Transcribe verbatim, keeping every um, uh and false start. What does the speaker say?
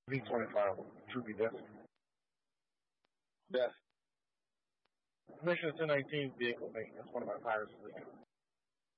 V twenty-five, Droopy Death. Death. Mission ten nineteen vehicle maintenance, one of my pilots.